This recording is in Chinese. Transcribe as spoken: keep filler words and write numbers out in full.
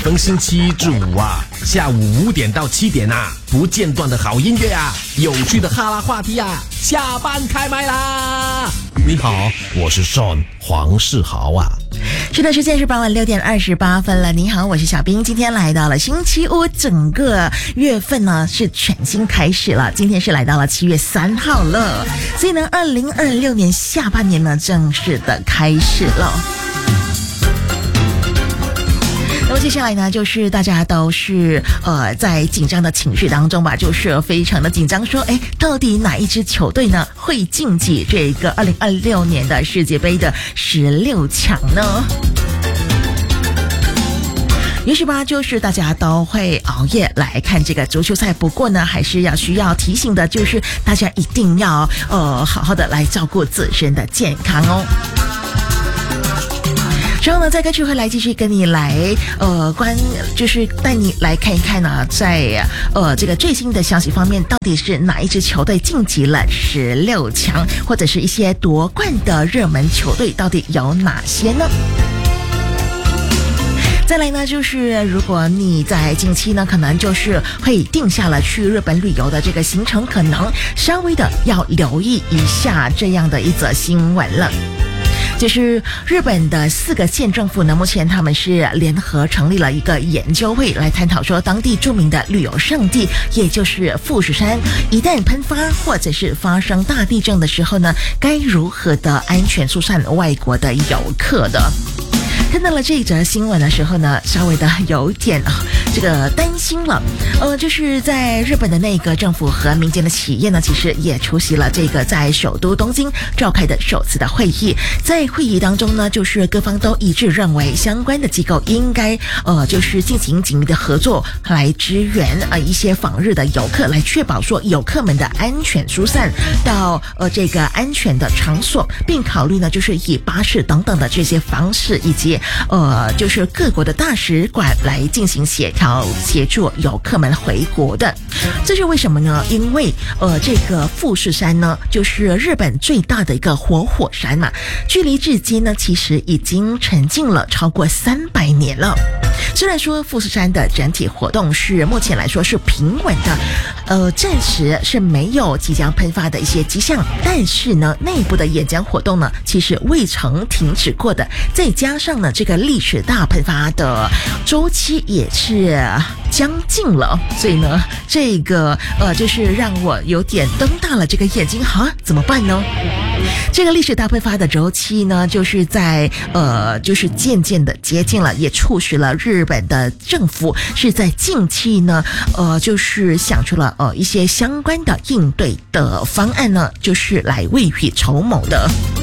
逢星期一至五啊，下午五点到七点啊，不间断的好音乐啊，有趣的哈拉话题啊，下班开麦啦！你好，我是 Sean 黄世豪啊。 是的，时间是傍晚六点二十八分了。你好，我是小兵。今天来到了星期五，整个月份呢是全新开始了。今天是来到了七月三号了，所以呢，二零二六年下半年呢正式的开始了。那么接下来呢，就是大家都是呃在紧张的情绪当中吧，就是非常的紧张，说，哎，到底哪一支球队呢会晋级这个二零二六年的世界杯的十六强呢？也许吧，就是大家都会熬夜来看这个足球赛。不过呢，还是要需要提醒的，就是大家一定要呃好好的来照顾自身的健康哦。之后呢，在歌曲会来继续跟你来呃关，就是带你来看一看呢，在呃这个最新的消息方面，到底是哪一支球队晋级了十六强，或者是一些夺冠的热门球队到底有哪些呢？再来呢，就是如果你在近期呢，可能就是会定下了去日本旅游的这个行程，可能稍微的要留意一下这样的一则新闻了。就是日本的四个县政府呢，目前他们是联合成立了一个研究会，来探讨说当地著名的旅游胜地，也就是富士山，一旦喷发或者是发生大地震的时候呢，该如何的安全疏散外国的游客的。看到了这一则新闻的时候呢，稍微的有点啊这个担心了。呃，就是在日本的内阁政府和民间的企业呢，其实也出席了这个在首都东京召开的首次的会议。在会议当中呢，就是各方都一致认为，相关的机构应该呃就是进行紧密的合作，来支援呃一些访日的游客，来确保说游客们的安全疏散到呃这个安全的场所，并考虑呢就是以巴士等等的这些方式，以及呃，就是各国的大使馆来进行协调，协助游客们回国的。这是为什么呢？因为呃，这个富士山呢，就是日本最大的一个活火山嘛，距离至今呢，其实已经沉浸了超过三百年了。虽然说富士山的整体活动是目前来说是平稳的，呃，暂时是没有即将喷发的一些迹象，但是呢，内部的岩浆活动呢，其实未曾停止过的。再加上呢，这个历史大喷发的周期也是将近了，所以呢，这个呃，就是让我有点瞪大了这个眼睛，哈，怎么办呢？这个历史大喷发的周期呢，就是在呃，就是渐渐的接近了，也促使了日本的政府是在近期呢，呃，就是想出了呃一些相关的应对的方案呢，就是来未雨绸缪的。